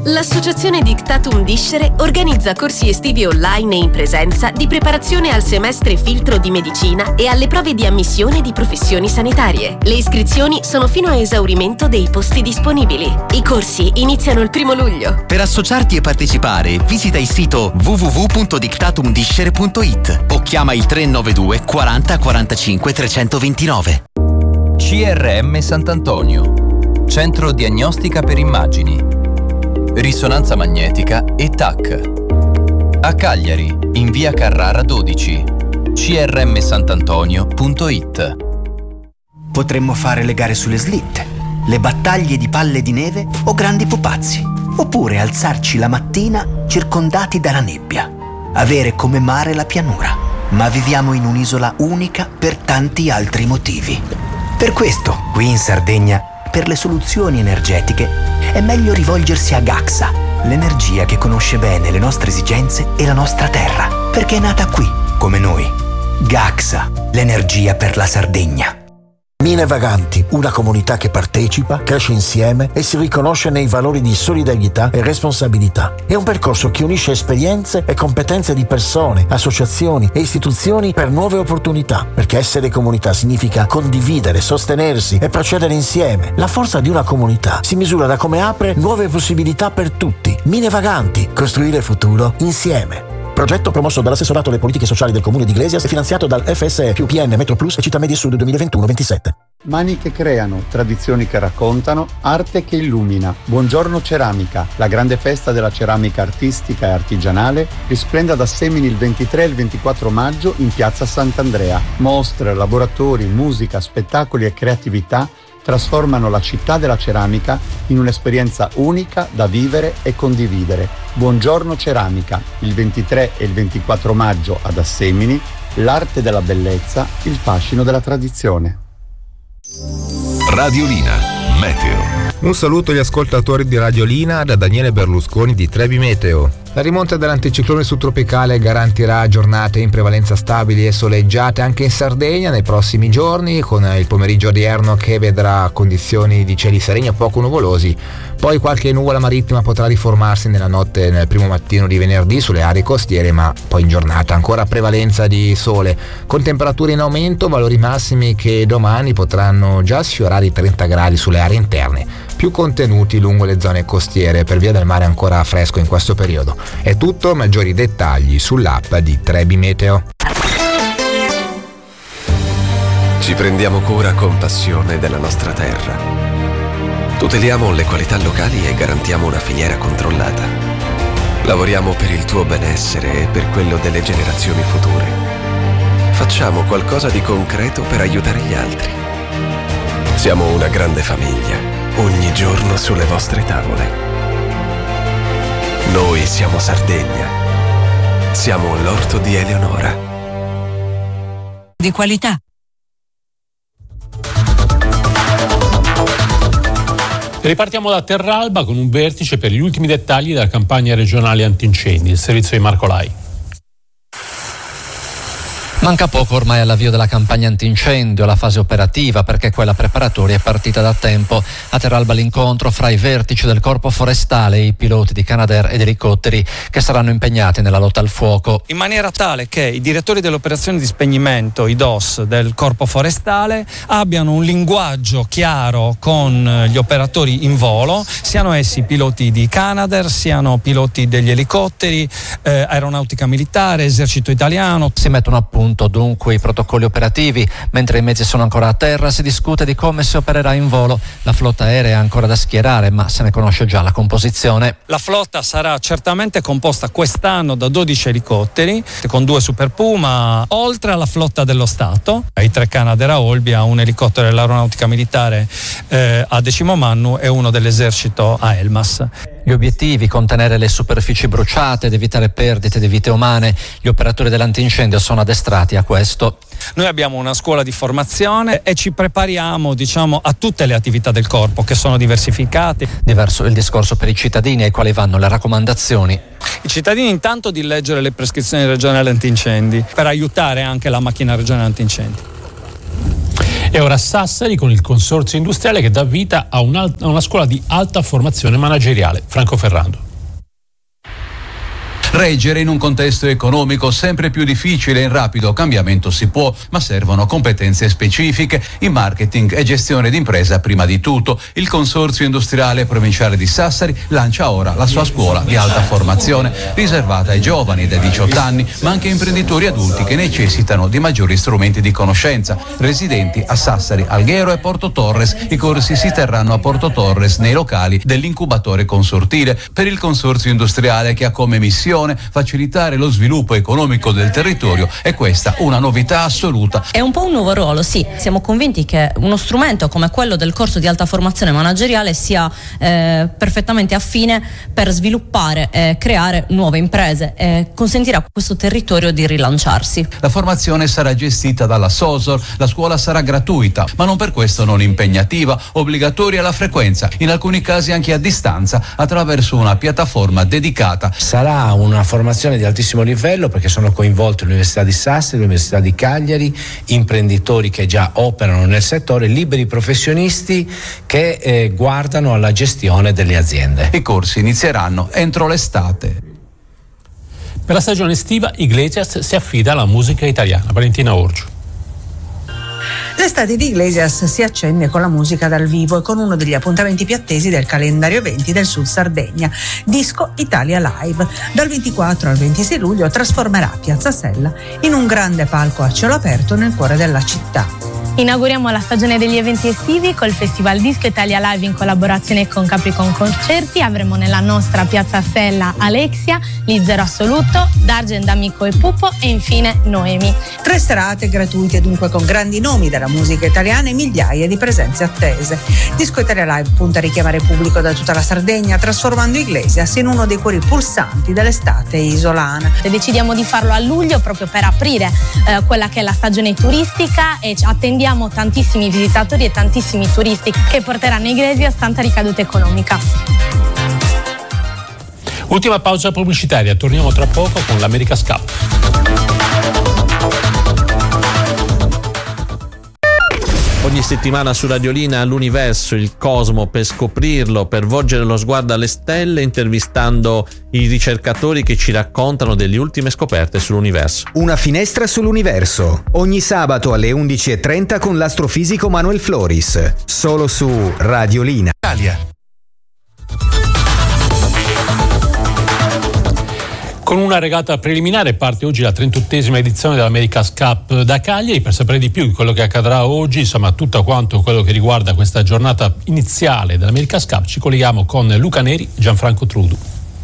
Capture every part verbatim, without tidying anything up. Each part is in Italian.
L'associazione Dictatum Discere organizza corsi estivi online e in presenza di preparazione al semestre filtro di medicina e alle prove di ammissione di professioni sanitarie. Le iscrizioni sono fino a esaurimento dei posti disponibili. I corsi iniziano il primo luglio. Per associarti e partecipare, visita il sito w w w punto dictatum discere punto i t o chiama il tre nove due quaranta quarantacinque trecentoventinove. C R M Sant'Antonio, Centro Diagnostica per Immagini, Risonanza Magnetica e T A C. A Cagliari, in via Carrara dodici, c r m sant'antonio punto i t. Potremmo fare le gare sulle slitte, le battaglie di palle di neve o grandi pupazzi, oppure alzarci la mattina circondati dalla nebbia, avere come mare la pianura. Ma viviamo in un'isola unica per tanti altri motivi. Per questo, qui in Sardegna, per le soluzioni energetiche, è meglio rivolgersi a Gaxa, l'energia che conosce bene le nostre esigenze e la nostra terra, perché è nata qui, come noi. Gaxa, l'energia per la Sardegna. Mine Vaganti, una comunità che partecipa, cresce insieme e si riconosce nei valori di solidarietà e responsabilità. È un percorso che unisce esperienze e competenze di persone, associazioni e istituzioni per nuove opportunità, perché essere comunità significa condividere, sostenersi e procedere insieme. La forza di una comunità si misura da come apre nuove possibilità per tutti. Mine Vaganti, costruire futuro insieme. Progetto promosso dall'assessorato alle politiche sociali del comune di Iglesias e finanziato dal F S E più P N Metro Plus e Città Media Sud duemilaventuno ventisette. Mani che creano, tradizioni che raccontano, arte che illumina. Buongiorno Ceramica, la grande festa della ceramica artistica e artigianale, risplende ad Assemini il ventitré e il ventiquattro maggio in piazza Sant'Andrea. Mostre, laboratori, musica, spettacoli e creatività trasformano la città della ceramica in un'esperienza unica da vivere e condividere. Buongiorno Ceramica, il ventitré e il ventiquattro maggio ad Assemini, l'arte della bellezza, il fascino della tradizione. Radiolina Meteo. Un saluto agli ascoltatori di Radiolina da Daniele Berlusconi di Trebi Meteo. La rimonta dell'anticiclone subtropicale garantirà giornate in prevalenza stabili e soleggiate anche in Sardegna nei prossimi giorni, con il pomeriggio odierno che vedrà condizioni di cieli sereni a poco nuvolosi. Poi qualche nuvola marittima potrà riformarsi nella notte e nel primo mattino di venerdì sulle aree costiere, ma poi in giornata ancora prevalenza di sole, con temperature in aumento, valori massimi che domani potranno già sfiorare i trenta gradi sulle aree interne, più contenuti lungo le zone costiere per via del mare ancora fresco in questo periodo. È tutto, maggiori dettagli sull'app di Trebi Meteo. Ci prendiamo cura con passione della nostra terra. Tuteliamo le qualità locali e garantiamo una filiera controllata. Lavoriamo per il tuo benessere e per quello delle generazioni future. Facciamo qualcosa di concreto per aiutare gli altri. Siamo una grande famiglia, ogni giorno sulle vostre tavole. Noi siamo Sardegna. Siamo l'orto di Eleonora. Di qualità. Ripartiamo da Terralba con un vertice per gli ultimi dettagli della campagna regionale antincendi, il servizio di Marco Lai. Manca poco ormai all'avvio della campagna antincendio, la fase operativa, perché quella preparatoria è partita da tempo. A Terralba l'incontro fra i vertici del Corpo Forestale e i piloti di Canadair ed elicotteri che saranno impegnati nella lotta al fuoco. In maniera tale che i direttori delle operazioni di spegnimento, i D O S del Corpo Forestale, abbiano un linguaggio chiaro con gli operatori in volo, siano essi piloti di Canadair, siano piloti degli elicotteri, eh, aeronautica militare, esercito italiano. Si mettono a punto dunque i protocolli operativi. Mentre i mezzi sono ancora a terra, si discute di come si opererà in volo. La flotta aerea è ancora da schierare, ma se ne conosce già la composizione. La flotta sarà certamente composta quest'anno da dodici elicotteri, con due Super Puma, oltre alla flotta dello Stato, ai tre Canadair a Olbia, un elicottero dell'aeronautica militare eh, a Decimo Mannu e uno dell'esercito a Elmas. Gli obiettivi: contenere le superfici bruciate ed evitare perdite di vite umane. Gli operatori dell'antincendio sono addestrati a questo. Noi abbiamo una scuola di formazione e ci prepariamo, diciamo, a tutte le attività del corpo che sono diversificate. Diverso il discorso per i cittadini ai quali vanno le raccomandazioni. I cittadini intanto di leggere le prescrizioni regionali antincendi per aiutare anche la macchina regionale antincendi. E ora Sassari con il consorzio industriale che dà vita a, un a una scuola di alta formazione manageriale. Franco Ferrando. Reggere in un contesto economico sempre più difficile e in rapido cambiamento si può, ma servono competenze specifiche in marketing e gestione d'impresa prima di tutto. Il Consorzio Industriale Provinciale di Sassari lancia ora la sua scuola di alta formazione, riservata ai giovani dai diciotto anni, ma anche imprenditori adulti che necessitano di maggiori strumenti di conoscenza. Residenti a Sassari, Alghero e Porto Torres, i corsi si terranno a Porto Torres nei locali dell'incubatore consortile. Per il Consorzio Industriale, che ha come missione facilitare lo sviluppo economico del territorio, è questa una novità assoluta. È un po' un nuovo ruolo, sì. Siamo convinti che uno strumento come quello del corso di alta formazione manageriale sia eh, perfettamente affine per sviluppare e creare nuove imprese e consentirà a questo territorio di rilanciarsi. La formazione sarà gestita dalla Sosor, la scuola sarà gratuita, ma non per questo non impegnativa, obbligatoria la frequenza, in alcuni casi anche a distanza, attraverso una piattaforma dedicata. Sarà un una formazione di altissimo livello perché sono coinvolte l'Università di Sassari, l'Università di Cagliari, imprenditori che già operano nel settore, liberi professionisti che eh, guardano alla gestione delle aziende. I corsi inizieranno entro l'estate. Per la stagione estiva Iglesias si affida alla musica italiana. Valentina Orgiu. L'estate di Iglesias si accende con la musica dal vivo e con uno degli appuntamenti più attesi del calendario eventi del Sud Sardegna, Disco Italia Live. Dal ventiquattro al ventisei luglio trasformerà Piazza Sella in un grande palco a cielo aperto nel cuore della città. Inauguriamo la stagione degli eventi estivi col Festival Disco Italia Live in collaborazione con Capricorn Concerti. Avremo nella nostra Piazza Sella Alexia, Lizzero Assoluto, D'Argent D'Amico e Pupo e infine Noemi. Tre serate gratuite dunque con grandi nomi della musica italiana e migliaia di presenze attese. Disco Italia Live punta a richiamare pubblico da tutta la Sardegna, trasformando Iglesias in uno dei cuori pulsanti dell'estate isolana. E decidiamo di farlo a luglio proprio per aprire eh, quella che è la stagione turistica e attendiamo tantissimi visitatori e tantissimi turisti che porteranno a Iglesias tanta ricaduta economica. Ultima pausa pubblicitaria, torniamo tra poco con l'America's Cup. Ogni settimana su Radiolina l'universo, il cosmo, per scoprirlo, per volgere lo sguardo alle stelle, intervistando i ricercatori che ci raccontano delle ultime scoperte sull'universo. Una finestra sull'universo, ogni sabato alle undici e trenta con l'astrofisico Manuel Floris, solo su Radiolina. Italia. Con una regata preliminare parte oggi la trentottesima edizione dell'America's Cup da Cagliari. Per sapere di più di quello che accadrà oggi, insomma tutto quanto quello che riguarda questa giornata iniziale dell'America's Cup, ci colleghiamo con Luca Neri e Gianfranco Trudu.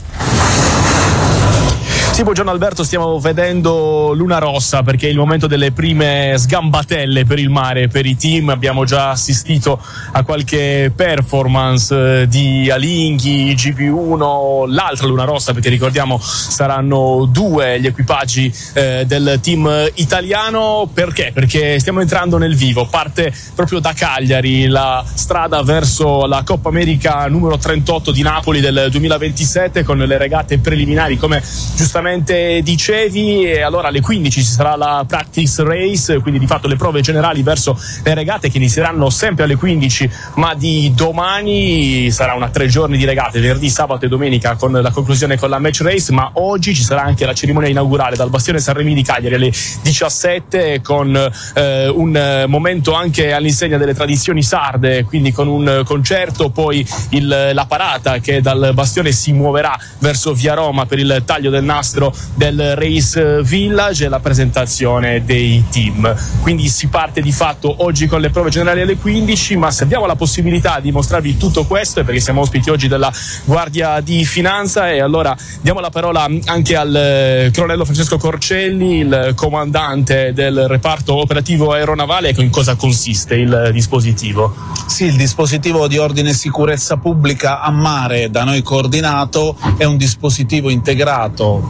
Sì, buongiorno Alberto, stiamo vedendo luna rossa perché è il momento delle prime sgambatelle per il mare, per i team. Abbiamo già assistito a qualche performance di Alinghi, G P uno, l'altra luna rossa, perché ricordiamo saranno due gli equipaggi eh, del team italiano. Perché? Perché stiamo entrando nel vivo, parte proprio da Cagliari la strada verso la Coppa America numero trentotto di Napoli del duemilaventisette, con le regate preliminari come giustamente dicevi, e allora alle quindici ci sarà la practice race, quindi di fatto le prove generali verso le regate che inizieranno sempre alle quindici, ma di domani sarà una tre giorni di regate, venerdì, sabato e domenica, con la conclusione con la match race. Ma oggi ci sarà anche la cerimonia inaugurale dal Bastione San Remi di Cagliari alle diciassette, con eh, un momento anche all'insegna delle tradizioni sarde, quindi con un concerto, poi il, la parata che dal Bastione si muoverà verso Via Roma per il taglio del nastro del Race Village e la presentazione dei team. Quindi si parte di fatto oggi con le prove generali alle quindici, ma se abbiamo la possibilità di mostrarvi tutto questo è perché siamo ospiti oggi della Guardia di Finanza, e allora diamo la parola anche al colonnello Francesco Corcelli, il comandante del reparto operativo aeronavale. In cosa consiste il dispositivo? Sì, il dispositivo di ordine e sicurezza pubblica a mare da noi coordinato è un dispositivo integrato che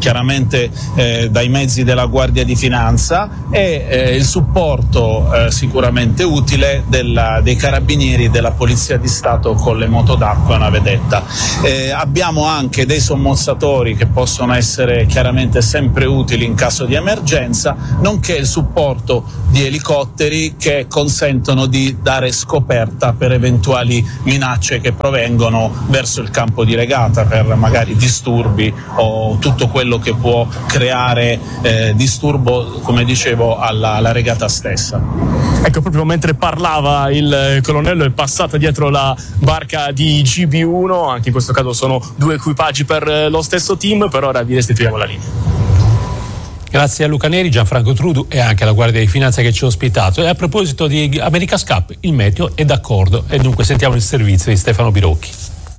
chiaramente eh, dai mezzi della Guardia di Finanza e eh, il supporto eh, sicuramente utile della, dei Carabinieri, della Polizia di Stato con le moto d'acqua e una vedetta. Eh, abbiamo anche dei sommozzatori che possono essere chiaramente sempre utili in caso di emergenza, nonché il supporto di elicotteri che consentono di dare scoperta per eventuali minacce che provengono verso il campo di regata, per magari disturbi o tutto quello che può creare eh, disturbo, come dicevo, alla, alla regata stessa. Ecco, proprio mentre parlava il colonnello è passata dietro la barca di G B uno, anche in questo caso sono due equipaggi per lo stesso team. Per ora vi restituiamo la linea. Grazie a Luca Neri, Gianfranco Trudu e anche alla Guardia di Finanza che ci ha ospitato. E a proposito di America's Cup, il meteo è d'accordo e dunque sentiamo il servizio di Stefano Birocchi.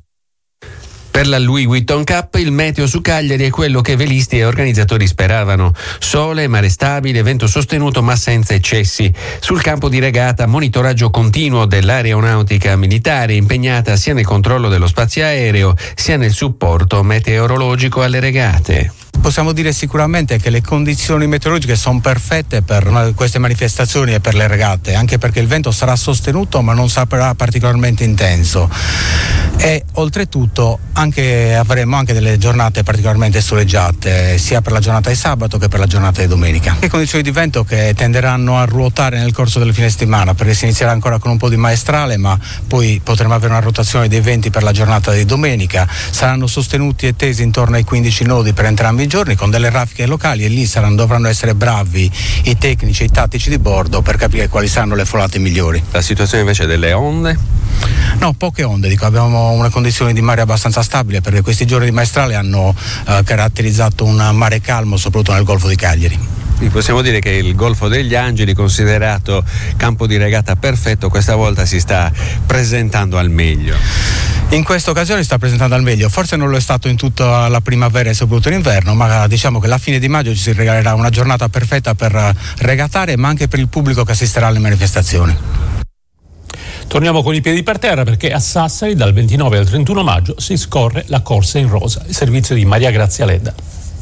Per la Louis Vuitton Cup il meteo su Cagliari è quello che velisti e organizzatori speravano. Sole, mare stabile, vento sostenuto ma senza eccessi. Sul campo di regata monitoraggio continuo dell'aeronautica militare impegnata sia nel controllo dello spazio aereo sia nel supporto meteorologico alle regate. Possiamo dire sicuramente che le condizioni meteorologiche sono perfette per queste manifestazioni e per le regate, anche perché il vento sarà sostenuto ma non sarà particolarmente intenso e oltretutto anche, avremo anche delle giornate particolarmente soleggiate sia per la giornata di sabato che per la giornata di domenica. Le condizioni di vento che tenderanno a ruotare nel corso del fine settimana, perché si inizierà ancora con un po' di maestrale ma poi potremo avere una rotazione dei venti per la giornata di domenica, saranno sostenuti e tesi intorno ai quindici nodi per entrambi i giorni con delle raffiche locali e lì saranno, dovranno essere bravi i tecnici e i tattici di bordo per capire quali saranno le folate migliori. La situazione invece delle onde? No, poche onde, dico, abbiamo una condizione di mare abbastanza stabile perché questi giorni di maestrale hanno eh, caratterizzato un mare calmo soprattutto nel Golfo di Cagliari. Possiamo dire che il Golfo degli Angeli, considerato campo di regata perfetto, questa volta si sta presentando al meglio. In questa occasione si sta presentando al meglio, forse non lo è stato in tutta la primavera e soprattutto in inverno, ma diciamo che alla fine di maggio ci si regalerà una giornata perfetta per regatare ma anche per il pubblico che assisterà alle manifestazioni. Torniamo con i piedi per terra perché a Sassari dal ventinove al trentuno maggio si scorre la Corsa in Rosa, il servizio di Maria Grazia Ledda.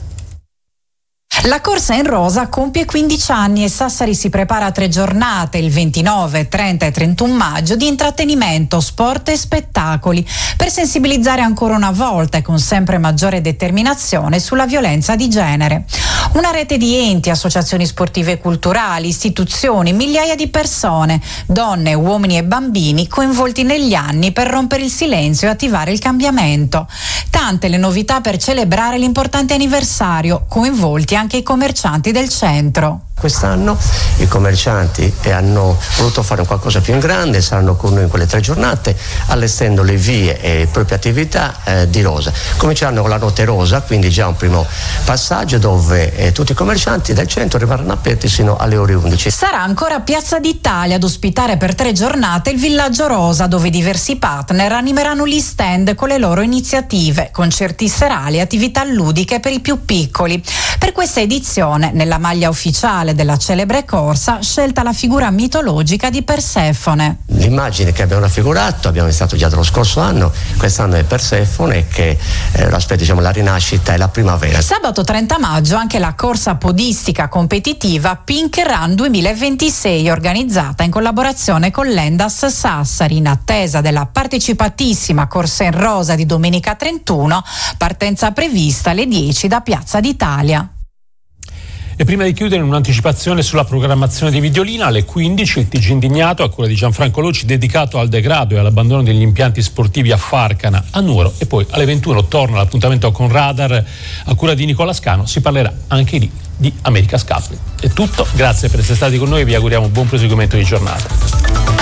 La Corsa in Rosa compie quindici anni e Sassari si prepara a tre giornate, il ventinove, trenta e trentuno maggio, di intrattenimento, sport e spettacoli, per sensibilizzare ancora una volta e con sempre maggiore determinazione sulla violenza di genere. Una rete di enti, associazioni sportive e culturali, istituzioni, migliaia di persone, donne, uomini e bambini coinvolti negli anni per rompere il silenzio e attivare il cambiamento. Tante le novità per celebrare l'importante anniversario, coinvolti anche i commercianti del centro. Quest'anno i commercianti hanno voluto fare qualcosa più in grande, saranno con noi in quelle tre giornate, allestendo le vie e le proprie attività eh, di rosa. Cominceranno con la notte rosa, quindi già un primo passaggio dove eh, tutti i commercianti del centro rimarranno aperti sino alle ore undici. Sarà ancora Piazza d'Italia ad ospitare per tre giornate il Villaggio Rosa, dove diversi partner animeranno gli stand con le loro iniziative, concerti serali e attività ludiche per i più piccoli. Per questa edizione, nella maglia ufficiale della celebre corsa, scelta la figura mitologica di Persefone. L'immagine che abbiamo raffigurato abbiamo iniziato già dallo scorso anno, quest'anno è Persefone che eh, aspetta, diciamo, la rinascita e la primavera. Sabato trenta maggio anche la corsa podistica competitiva Pink Run duemilaventisei, organizzata in collaborazione con l'Endas Sassari, in attesa della partecipatissima Corsa in Rosa di domenica trentuno, partenza prevista alle dieci da Piazza d'Italia. E prima di chiudere, un'anticipazione sulla programmazione di Videolina, alle quindici il T G Indignato a cura di Gianfranco Loci, dedicato al degrado e all'abbandono degli impianti sportivi a Farcana, a Nuoro, e poi alle ventuno torna l'appuntamento con Radar a cura di Nicola Scano, si parlerà anche lì di America's Cup. È tutto, grazie per essere stati con noi e vi auguriamo buon proseguimento di giornata.